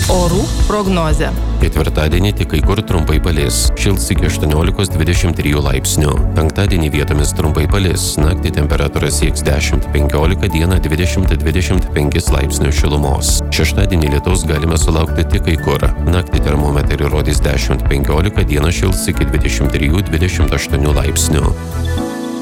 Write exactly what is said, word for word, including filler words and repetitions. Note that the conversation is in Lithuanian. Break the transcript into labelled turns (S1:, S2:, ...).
S1: Orų prognozė.
S2: Ketvirtadienį tik kai kur trumpai palis. Šils iki aštuoniolikos dvidešimt trijų laipsnių. Penktadienį vietomis trumpai palis. Naktį temperatūra sieks dešimt penkiolika, dieną dvidešimt dvidešimt penkis laipsnius šilumos. Šeštadienį lietaus galime sulaukti tik kai kur. Naktį termometrai rodys dešimt penkiolika, dieną šils iki dvidešimt trijų dvidešimt aštuonių laipsnių.